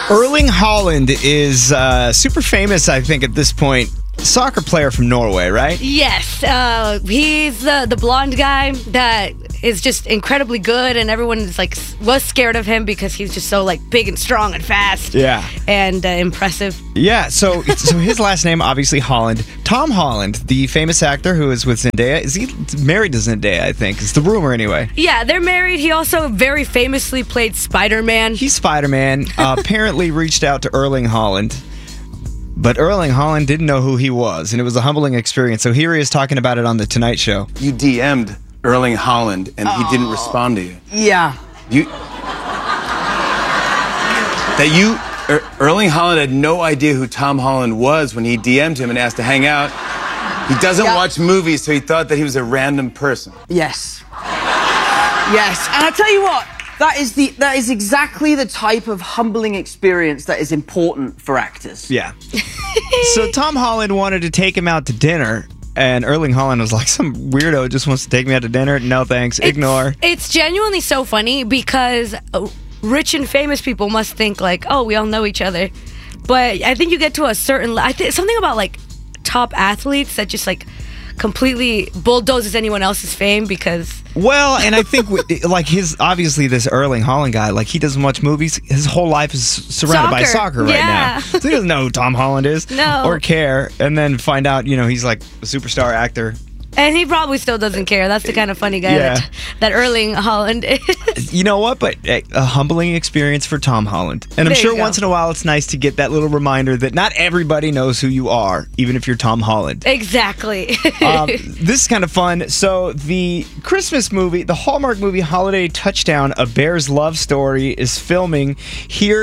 Erling Haaland is super famous, I think, at this point. Soccer player from Norway, right? Yes, he's the blonde guy that is just incredibly good, and everyone is was scared of him because he's just so big and strong and fast. Yeah, and impressive. Yeah, so his last name obviously Holland. Tom Holland, the famous actor who is with Zendaya, is he married to Zendaya? I think it's the rumor anyway. Yeah, they're married. He also very famously played Spider-Man. He's Spider-Man. Apparently reached out to Erling Haaland. But Erling Haaland didn't know who he was, and it was a humbling experience. So here he is talking about it on The Tonight Show. You DM'd Erling Haaland, and he didn't respond to you. Yeah. Erling Haaland had no idea who Tom Holland was when he DM'd him and asked to hang out. He doesn't watch movies, so he thought that he was a random person. Yes. Yes, and I tell you what, that is exactly the type of humbling experience that is important for actors. Yeah. So Tom Holland wanted to take him out to dinner, and Erling Haaland was like, some weirdo just wants to take me out to dinner. No thanks, ignore. It's genuinely so funny because rich and famous people must think oh, we all know each other. But I think you get to a certain something about top athletes that just completely bulldozes anyone else's fame because... Well, and I think obviously this Erling Haaland guy, he doesn't watch movies. His whole life is surrounded by soccer right now. So he doesn't know who Tom Holland is or care. And then find out, he's a superstar actor. And he probably still doesn't care. That's the kind of funny guy that Erling Haaland is. You know what? But a humbling experience for Tom Holland. And I'm sure once in a while it's nice to get that little reminder that not everybody knows who you are, even if you're Tom Holland. Exactly. This is kind of fun. So the Christmas movie, the Hallmark movie Holiday Touchdown, A Bear's Love Story, is filming here